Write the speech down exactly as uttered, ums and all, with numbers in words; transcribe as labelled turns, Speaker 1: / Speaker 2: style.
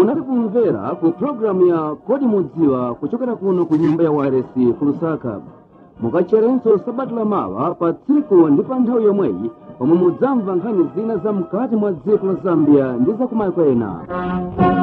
Speaker 1: munali kumvera ku programu ya Kodi Mudziwa kuchokera kuno ku nyumba ya waresi ku Lusaka. Mukacherenso sabata la mawa pa tsiku ndi pa nthawi yomweyi pomwe mudzamva nkhani zina za mkati mwa dziko la Zambia ndi za kumayiko ena.